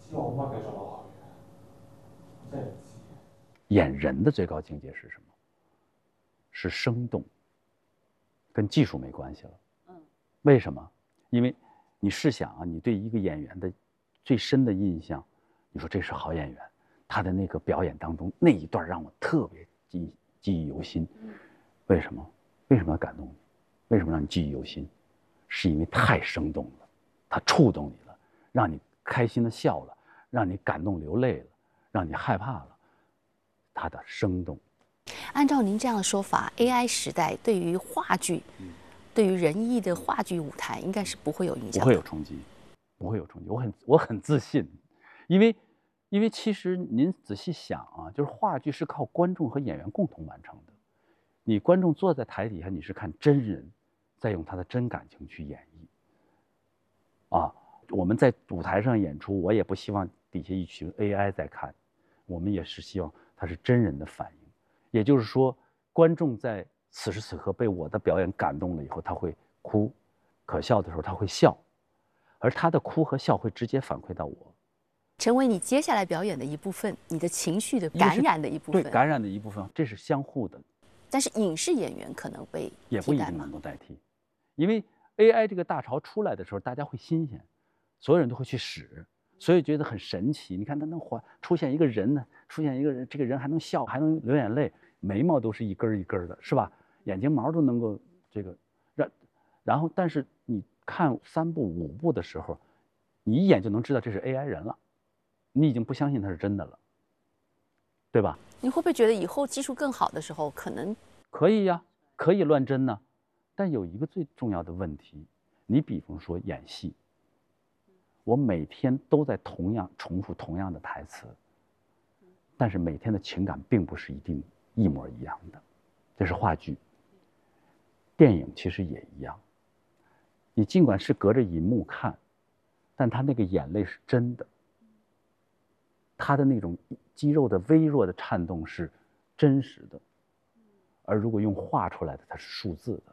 有乜嘅做落去嘅，真係唔知。 演人的最高境界是什么？是生动，跟技术没关系了。为什么？因为你试想啊，你对一个演员的最深的印象，你说这是好演员，他的那个表演当中那一段让我特别记忆犹新。为什么？为什么要感动你？为什么让你记忆犹新？是因为太生动了，它触动你了，让你开心的笑了，让你感动流泪了，让你害怕了。它的生动。 按照您这样的说法 ，AI 时代对于话剧，对于人艺的话剧舞台，应该是不会有影响， 不会有冲击，不会有冲击。我很自信，因为其实您仔细想啊，就是话剧是靠观众和演员共同完成的。你观众坐在台底下，你是看真人在用他的真感情去演绎。啊，我们在舞台上演出，我也不希望底下一群 AI 在看，我们也是希望它是真人的反应。也就是说，观众在此时此刻被我的表演感动了以后，他会哭，可笑的时候他会笑，而他的哭和笑会直接反馈到我， 成为你接下来表演的一部分，你的情绪的感染的一部分。 对，感染的一部分，这是相互的。 但是影视演员可能被也不一定能够代替，因为 AI 这个大潮出来的时候，大家会新鲜，所有人都会去使，所以觉得很神奇。你看他能出现一个人呢，出现一个人，这个人还能笑，还能流眼泪，眉毛都是一根一根的，是吧？眼睛毛都能够这个然后但是你看3部5部的时候，你一眼就能知道这是 AI 人了，你已经不相信它是真的了，对吧？ 你会不会觉得以后技术更好的时候，可能可以呀，可以乱真呢？但有一个最重要的问题，你比方说演戏，我每天都在重复同样的台词，但是每天的情感并不是一定一模一样的，这是话剧。电影其实也一样，你尽管是隔着银幕看，但他那个眼泪是真的，他的那种肌肉的微弱的颤动是真实的，而如果用画出来的，它是数字的。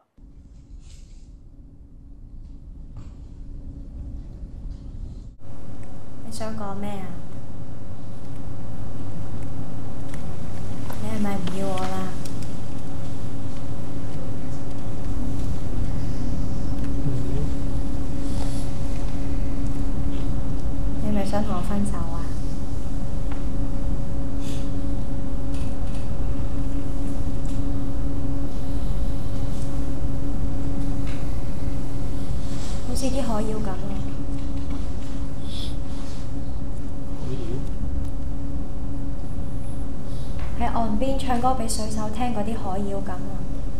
你想講咩啊？你係咪唔要我啦？你係咪想同我分手啊？好似啲海妖咁啊！喺岸邊唱歌俾水手聽嗰啲海妖咁啊！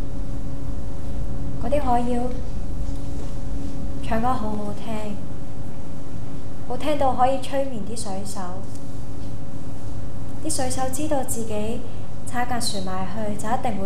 嗰啲海妖唱歌好好聽，好聽到可以催眠啲水手。啲水手知道自己踩架船埋去就一定會